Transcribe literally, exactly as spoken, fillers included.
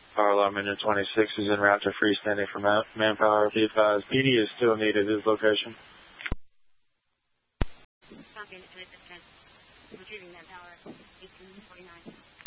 Power alarm engine twenty-six is en route to freestanding for man- manpower. Be advised, P D is still needed at his location. Retrieving manpower, eighteen forty-nine.